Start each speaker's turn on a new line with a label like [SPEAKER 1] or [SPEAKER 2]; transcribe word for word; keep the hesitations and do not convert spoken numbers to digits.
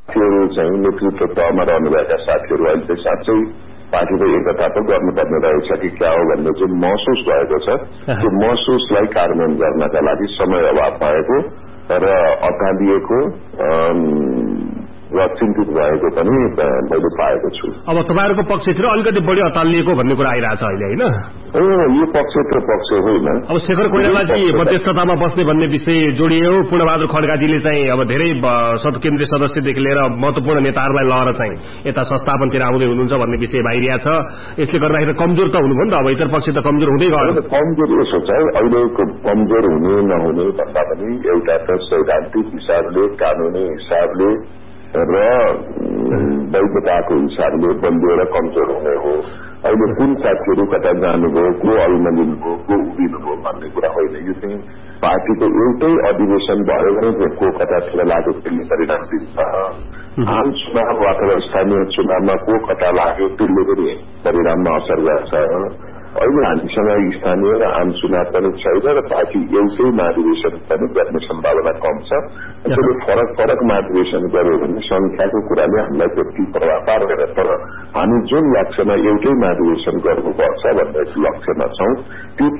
[SPEAKER 1] साथीहरू चाहिँ नेतृत्व तहमा रहनुभएका साथीहरू अहिले चाहिँ साँच्चै पार्टीको एकता त गर्नुपर्ने रहेछ कि क्या हो भन्ने चाहिँ महसुस भएको छ। त्यो महसुसलाई कार्यान्वयन गर्नका लागि समय अभाव भएको र अत्तालिएको र चिन्तित भएको पनि मैले पाएको छु।
[SPEAKER 2] अब तपाईहरुको पक्षतिर अलिकति बढी अत्तालिएको भन्ने कुरा आइरहेछ अहिले हैन?
[SPEAKER 1] हो, यो पक्ष त पक्ष होइन।
[SPEAKER 2] अब शेखर कोइरालाजी मध्यस्थतामा बस्ने भन्ने विषय जोडियो। पूर्णबहादुर खड्काजीले चाहिँ अब धेरै केन्द्रीय सदस्यदेखि लिएर महत्वपूर्ण नेताहरूलाई लहर चाहिँ यता संस्थापनतिर आउँदै हुनुहुन्छ भन्ने विषय बाहिरिया छ। यसले गर्दाखेरि कमजोर त हुनुभयो नि त, अब इतर पक्ष त कमजोर हुँदै गयो।
[SPEAKER 1] कमजोर यसो छ, अहिलेको कमजोर हुने नहुने भन्दा पनि एउटा त सैद्धान्तिक हिसाबले, कानूनी हिसाबले र वैधताको हिसाबले बलियो र कमजोर हुने हो। अहिले कुन साथीहरू कता जानुभयो, को अल्मलिनुभयो, को उभिनुभयो भन्ने कुरा होइन। यो चाहिँ पार्टीको एउटै अधिवेशन भयो भने को कतातिर लाग्यो त्यसले परिणाम दिन्छ। आम चुनाव अथवा स्थानीय चुनावमा को कता लाग्यो त्यसले पनि परिणाममा असर गर्छ। अहिले हामीसँग स्थानीय र आम चुनाव पनि छैन र पार्टी एउटै महाधिवेशन पनि गर्ने सम्भावना कम छ। त्यसले फरक फरक महाधिवेशन गर्यो भने संख्याको कुराले हामीलाई त्यति प्रभाव पार्दैन। तर हामी जुन लक्ष्यमा एउटै महाधिवेशन गर्नुपर्छ भन्ने लक्ष्यमा छौं, त्यो